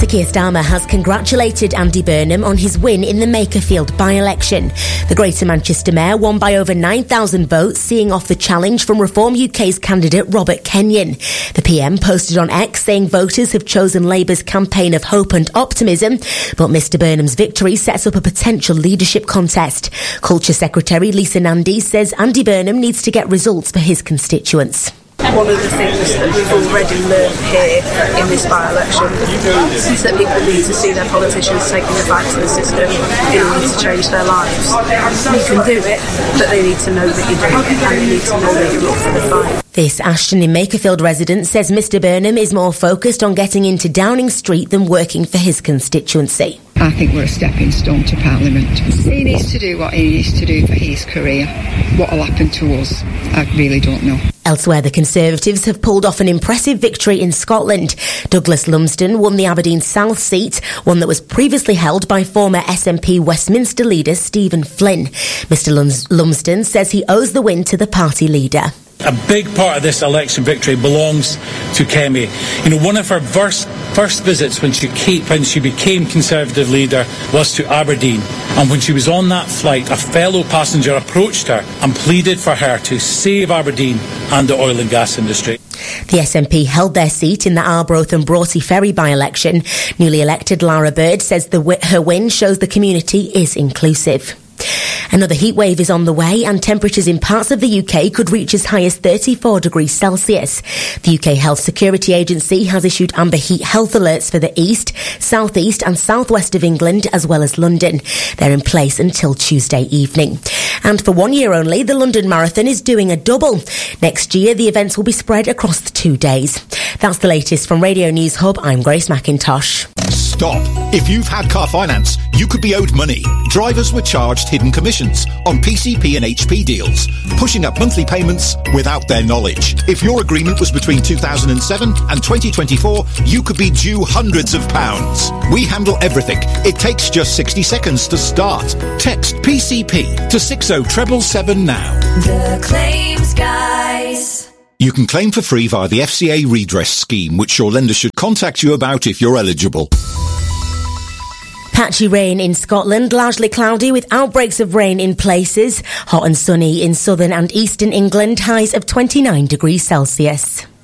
Sir Keir Starmer has congratulated Andy Burnham on his win in the Makerfield by-election. The Greater Manchester Mayor won by over 9,000 votes, seeing off the challenge from Reform UK's candidate Robert Kenyon. The PM posted on X saying voters have chosen Labour's campaign of hope and optimism, but Mr Burnham's victory sets up a potential leadership contest. Culture Secretary Lisa Nandy says Andy Burnham needs to get results for his constituents. One of the things that we've already learned here in this by-election is that people need to see their politicians taking the fight to the system in order to change their lives. You can do it, but they need to know that you do it, and they need to know that you're up for the fight. This Ashton in Makerfield resident says Mr Burnham is more focused on getting into Downing Street than working for his constituency. I think we're a stepping stone to Parliament. He needs to do what he needs to do for his career. What will happen to us, I really don't know. Elsewhere, the Conservatives have pulled off an impressive victory in Scotland. Douglas Lumsden won the Aberdeen South seat, one that was previously held by former SNP Westminster leader Stephen Flynn. Mr Lumsden says he owes the win to the party leader. A big part of this election victory belongs to Kemi. You know, one of her first visits when she became Conservative leader was to Aberdeen. And when she was on that flight, a fellow passenger approached her and pleaded for her to save Aberdeen and the oil and gas industry. The SNP held their seat in the Arbroath and Broughty Ferry by-election. Newly elected Lara Bird says her win shows the community is inclusive. Another heatwave is on the way and temperatures in parts of the UK could reach as high as 34 degrees Celsius. The UK Health Security Agency has issued amber heat health alerts for the east, southeast and southwest of England as well as London. They're in place until Tuesday evening. And for 1 year only, the London Marathon is doing a double. Next year, the events will be spread across the 2 days. That's the latest from Radio News Hub. I'm Grace McIntosh. Stop. If you've had car finance, you could be owed money. Drivers were charged hidden commissions on PCP and HP deals, pushing up monthly payments without their knowledge. If your agreement was between 2007 and 2024, you could be due hundreds of pounds. We handle everything. It takes just 60 seconds to start. Text PCP to 60777 now. The Claims Guys. You can claim for free via the FCA redress scheme, which your lender should contact you about if you're eligible. Patchy rain in Scotland, largely cloudy with outbreaks of rain in places. Hot and sunny in southern and eastern England, highs of 29 degrees Celsius.